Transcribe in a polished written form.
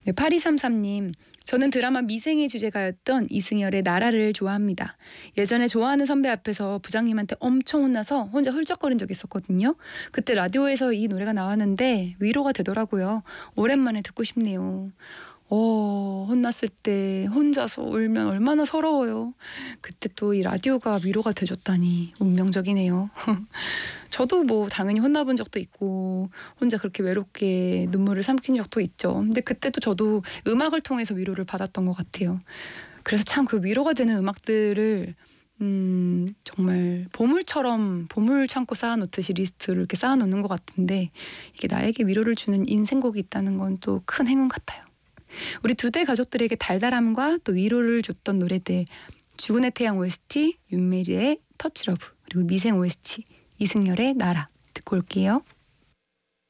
네, 8233님. 저는 드라마 미생의 주제가였던 이승열의 나라를 좋아합니다. 예전에 좋아하는 선배 앞에서 부장님한테 엄청 혼나서 혼자 훌쩍거린 적이 있었거든요. 그때 라디오에서 이 노래가 나왔는데 위로가 되더라고요. 오랜만에 듣고 싶네요. 혼났을 때 혼자서 울면 얼마나 서러워요. 그때 또 이 라디오가 위로가 돼줬다니 운명적이네요. 저도 뭐 당연히 혼나본 적도 있고 혼자 그렇게 외롭게 눈물을 삼킨 적도 있죠. 근데 그때도 저도 음악을 통해서 위로를 받았던 것 같아요. 그래서 참 그 위로가 되는 음악들을 정말 보물처럼 보물 창고 쌓아놓듯이 리스트를 이렇게 쌓아놓는 것 같은데 이게 나에게 위로를 주는 인생곡이 있다는 건 또 큰 행운 같아요. 우리 두 대 가족들에게 달달함과 또 위로를 줬던 노래들 죽은의 태양 OST, 윤메리의 터치러브 그리고 미생 OST 이승열의 나라 듣고 올게요.